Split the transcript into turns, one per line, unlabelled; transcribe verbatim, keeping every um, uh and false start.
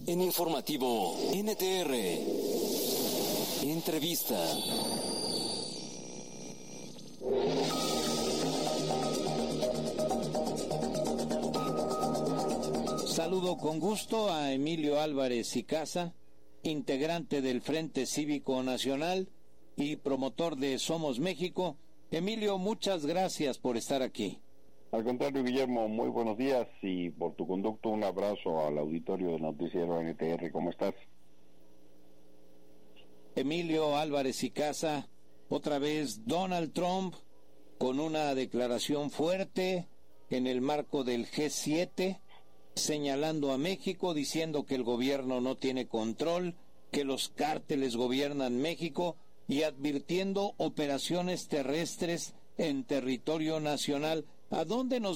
en Informativo N T R. Entrevista.
Saludo con gusto a Emilio Álvarez y Casa, integrante del Frente Cívico Nacional y promotor de Somos México. Emilio, muchas gracias por estar aquí.
Al contrario, Guillermo, muy buenos días y por tu conducto un abrazo al auditorio del noticiero N T R. ¿Cómo estás?
Emilio Álvarez y Casa, otra vez Donald Trump con una declaración fuerte en el marco del G siete, señalando a México, diciendo que el gobierno no tiene control, que los cárteles gobiernan México y advirtiendo operaciones terrestres en territorio nacional. ¿A dónde nos